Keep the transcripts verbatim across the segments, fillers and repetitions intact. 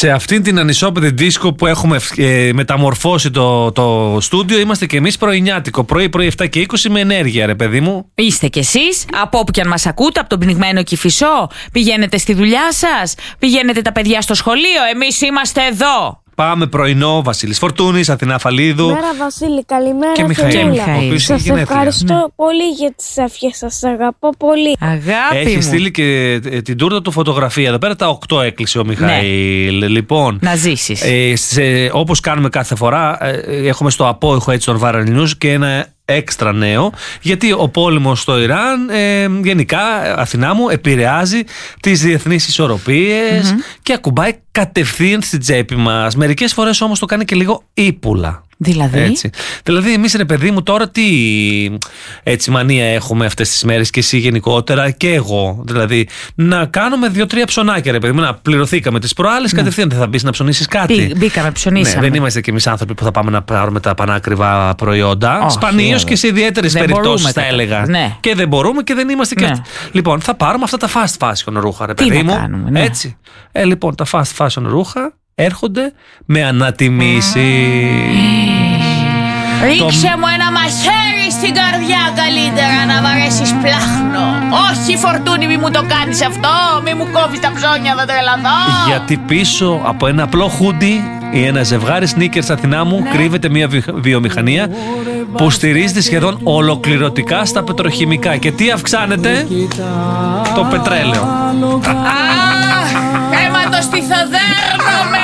Σε αυτήν την ανισόπεδη δίσκο που έχουμε ε, μεταμορφώσει το, το στούντιο, είμαστε και εμείς πρωινιάτικο. Πρωί-πρωί επτά και είκοσι με ενέργεια, ρε παιδί μου. Είστε κι εσείς, από όπου και αν μας ακούτε, από τον πνιγμένο Κηφισό. Πηγαίνετε στη δουλειά σας, πηγαίνετε τα παιδιά στο σχολείο. Εμείς είμαστε εδώ. Πάμε πρωινό, Βασίλης Φορτούνης, Αθηνά Φαλίδου. Καλημέρα Βασίλη, καλημέρα και Μιχαήλ. Σας ευχαριστώ ναι. πολύ για τις ευχές σας, σας αγαπώ πολύ. Αγάπη Έχει μου. στείλει και την τούρτα του φωτογραφία. Εδώ πέρα τα οκτώ έκλεισε ο Μιχαήλ. Ναι. Λοιπόν, να ζήσεις. Ε, σε, όπως κάνουμε κάθε φορά, ε, έχουμε στο απόϊχο έτσι των Viral News και ένα έξτρα νέο, γιατί ο πόλεμος στο Ιράν ε, γενικά, Αθηνά μου, επηρεάζει τις διεθνείς ισορροπίες mm-hmm. και ακουμπάει κατευθείαν στην τσέπη μας. Μερικές φορές όμως το κάνει και λίγο ύπουλα. Δηλαδή, έτσι. δηλαδή εμείς ρε παιδί μου τώρα τι έτσι μανία έχουμε αυτές τις μέρες και εσύ γενικότερα και εγώ, δηλαδή να κάνουμε δύο-τρία ψωνάκια ρε παιδί μου, να πληρωθήκαμε τις προάλλες ναι. κατευθείαν δεν θα μπεις να ψωνίσεις κάτι. Μπή, μπήκαμε, ψωνίσαμε. Ναι, δεν είμαστε κι εμείς άνθρωποι που θα πάμε να πάρουμε τα πανάκριβα προϊόντα. Σπανίως και σε ιδιαίτερες περιπτώσεις θα έλεγα. Ναι. Και δεν μπορούμε και δεν είμαστε και ναι. αυτοί. Λοιπόν, θα πάρουμε αυτά τα fast fashion ρούχα ρε τι παιδί μου. Κάνουμε, ναι. Έτσι. Ε, λοιπόν, τα fast fashion ρούχα έρχονται με ανατιμήσεις. Ρίξε το... μου ένα μαχαίρι στην καρδιά καλύτερα να μ' αρέσεις πλάχνο. Όχι Φορτούνη, μη μου το κάνεις αυτό, μη μου κόβεις τα ψώνια, θα τρελαθώ. Γιατί πίσω από ένα απλό χούντι ή ένα ζευγάρι sneakers, Αθηνά μου, ναι. κρύβεται μια βιομηχανία που στηρίζεται σχεδόν ολοκληρωτικά στα πετροχημικά. Και τι αυξάνεται? Το πετρέλαιο. Αιματοστιθοδέρνομαι.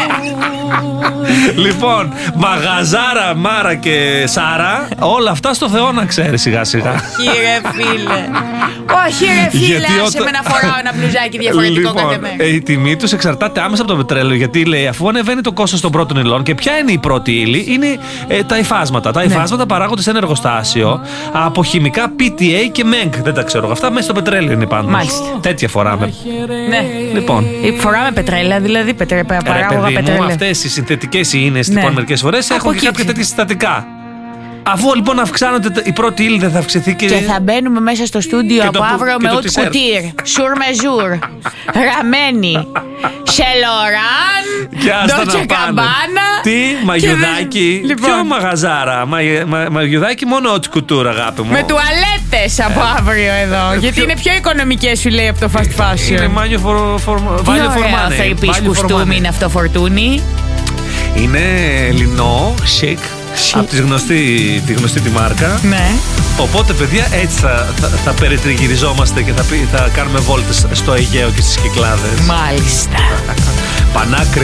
Λοιπόν, μαγαζάρα, Μάρα και Σάρα, όλα αυτά στο Θεό να ξέρει σιγά σιγά. Όχι ρε φίλε. Όχι ρε φίλε, γιατί άσε όταν... με να φοράω ένα μπλουζάκι διαφορετικό λοιπόν, κάθε μέρα. Η τιμή τους εξαρτάται άμεσα από το πετρέλαιο. Γιατί λέει, αφού ανεβαίνει το κόστος των πρώτων υλών, και ποια είναι η πρώτη ύλη? Είναι ε, τα υφάσματα. Τα υφάσματα ναι. παράγονται σε ένα εργοστάσιο από χημικά πι τι έι και μενγκ. Δεν τα ξέρω. Αυτά μέσα στο πετρέλαιο είναι πάντως. Μάλιστα. Τέτοια φοράμε. Ναι. Λοιπόν. Φοράμε πετρέλαια, δηλαδή πετρέ, παράγωγα πετρέλαια. Αυτές οι συνθετικές ίνες ναι. λοιπόν μερικές φορές έχουν και κάποια τέτοια συστατικά. Αφού λοιπόν αυξάνονται η πρώτη ύλη, δεν θα αυξηθεί και. Και θα μπαίνουμε μέσα στο στούντιο από αύριο με ούτ κουτίρ. Σουρ με ζουρ. Ραμμένη. Σελοράν. Ντόλτσε Γκαμπάνα. Τι, μαγιουδάκι. Λοιπόν. Ποιο μαγαζάρα? Μα, μα, μαγιουδάκι μόνο ούτ κουτούρα, αγάπη μου. Με τουαλέτες από ε. αύριο εδώ. Ε, γιατί ποιο... είναι πιο οικονομικές, σου λέει, από το fast fashion. Είναι μάνιο φορμάνι. Τι ωραία θα είπεις κουστούμι είναι αυτό, Φορτούνη. Είναι λινό, chic. Από τη γνωστή, τη γνωστή τη μάρκα. Ναι. Οπότε, παιδιά, έτσι θα, θα, θα περιτριγυριζόμαστε και θα, θα κάνουμε βόλτες στο Αιγαίο και στις Κυκλάδες. Μάλιστα. Πανάκριβα.